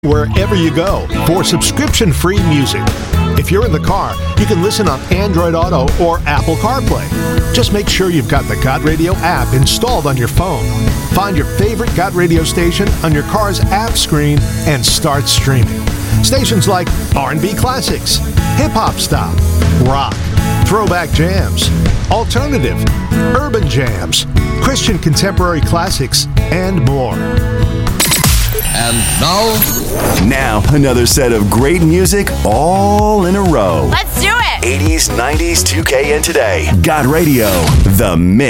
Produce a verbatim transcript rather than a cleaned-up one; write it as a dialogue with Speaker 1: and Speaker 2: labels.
Speaker 1: wherever you go for subscription-free music. If you're in the car, you can listen on Android Auto or Apple CarPlay. Just make sure you've got the God Radio app installed on your phone. Find your favorite God Radio station on your car's app screen and start streaming. Stations like R and B classics, hip-hop style, rock, throwback jams, alternative, urban jams, Christian contemporary classics, and more.
Speaker 2: And now?
Speaker 3: Now, another set of great music all in a row.
Speaker 4: Let's do it!
Speaker 3: eighties, nineties, two K, and today. God Radio, The Mix.